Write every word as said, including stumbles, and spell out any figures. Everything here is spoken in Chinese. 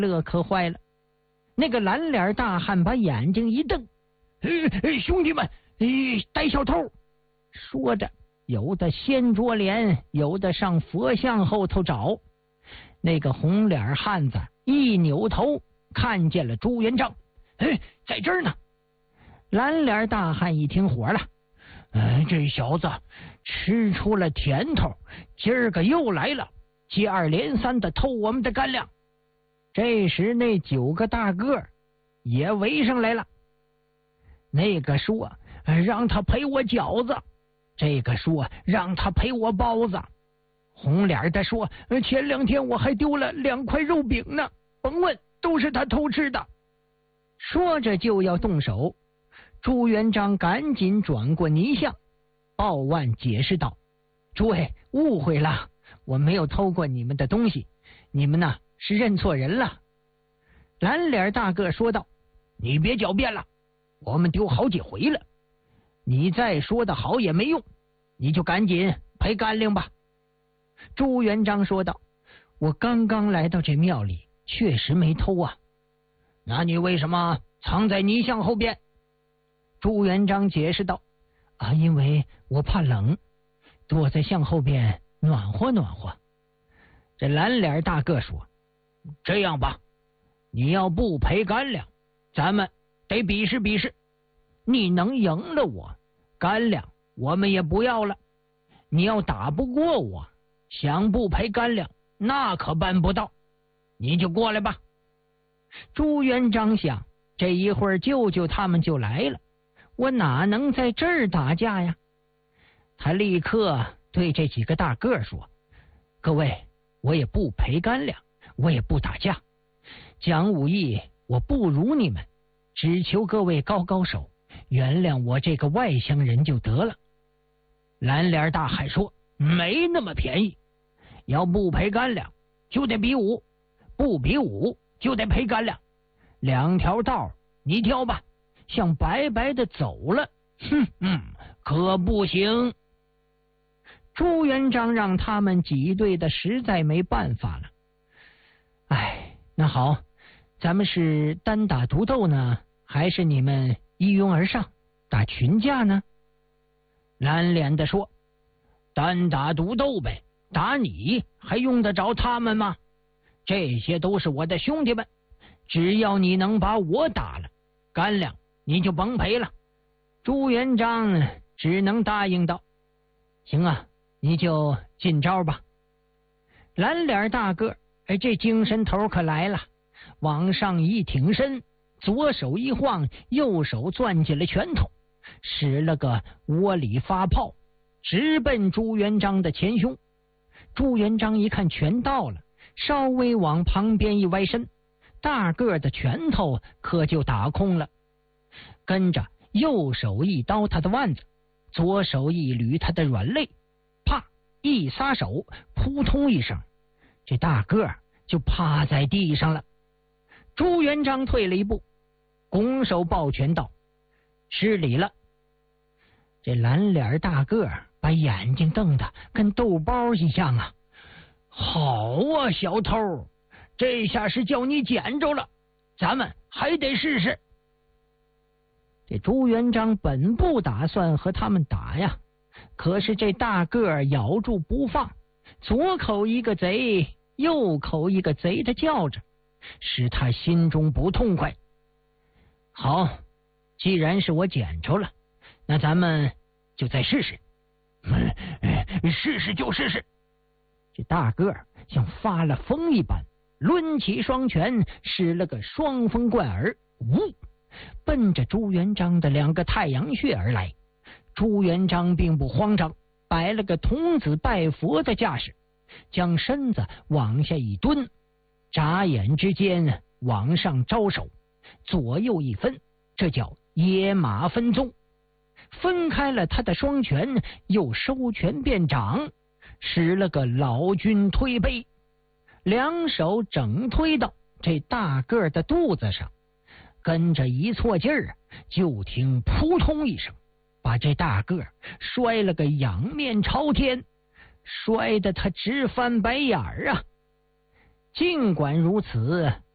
乐可坏了。那个蓝脸大汉把眼睛一瞪：“呃、兄弟们，呃、逮小偷！”说着，有的掀桌帘，有的上佛像后头找。那个红脸汉子一扭头，看见了朱元璋：“哎，在这儿呢！”蓝脸大汉一听火了：“哎，这小子吃出了甜头，今儿个又来了，接二连三的偷我们的干粮。”这时那九个大个也围上来了。那个说：“让他赔我饺子。”这个说：“让他赔我包子。”红脸的说：“前两天我还丢了两块肉饼呢，甭问，都是他偷吃的。”说着就要动手。朱元璋赶紧转过泥像，抱腕解释道：“诸位误会了，我没有偷过你们的东西，你们呢是认错人了。”蓝脸大个说道：“你别狡辩了，我们丢好几回了，你再说的好也没用，你就赶紧赔干粮吧。”朱元璋说道：“我刚刚来到这庙里，确实没偷啊。”“那你为什么藏在泥像后边？”朱元璋解释道：“啊，因为我怕冷，躲在像后边暖和暖和。”这蓝脸大个说：“这样吧，你要不赔干粮，咱们得比试比试。你能赢了我，干粮我们也不要了；你要打不过我，想不赔干粮，那可办不到。你就过来吧。”朱元璋想，这一会儿舅舅他们就来了，我哪能在这儿打架呀？他立刻对这几个大个说：“各位，我也不赔干粮，我也不打架，讲武艺我不如你们，只求各位高高手，原谅我这个外乡人就得了。”蓝脸大汉说：“没那么便宜，要不赔干粮就得比武，不比武就得赔干粮，两条道你挑吧，像白白的走了，哼哼，可不行。”朱元璋让他们挤兑的实在没办法了。哎，那好，咱们是单打独斗呢，还是你们一拥而上打群架呢？蓝脸的说：“单打独斗呗，打你还用得着他们吗？这些都是我的兄弟们，只要你能把我打了，干粮你就甭赔了。”朱元璋只能答应道：“行啊，你就进招吧。”蓝脸大个，哎，这精神头可来了，往上一挺身，左手一晃，右手攥起了拳头，使了个窝里发炮，直奔朱元璋的前胸。朱元璋一看拳到了，稍微往旁边一歪身，大个的拳头可就打空了。跟着右手一刀他的腕子，左手一捋他的软肋，啪一撒手，扑通一声，这大个就趴在地上了。朱元璋退了一步，拱手抱拳道：“失礼了。”这蓝脸大个把眼睛瞪得跟豆包一样啊！“好啊，小偷，这下是叫你捡着了，咱们还得试试。”这朱元璋本不打算和他们打呀，可是这大个咬住不放，左口一个贼，右口一个贼的叫着，使他心中不痛快。好，既然是我捡着了，那咱们就再试试。试试就试试。这大个像发了疯一般，抡起双拳，使了个双风贯耳，呜，奔着朱元璋的两个太阳穴而来。朱元璋并不慌张，摆了个童子拜佛的架势，将身子往下一蹲，眨眼之间往上招手，左右一分，这叫野马分鬃。分开了他的双拳，又收拳变掌，使了个老君推背，两手整推到这大个的肚子上，跟着一错劲儿，就听扑通一声，把这大个摔了个仰面朝天，摔得他直翻白眼儿啊！尽管如此，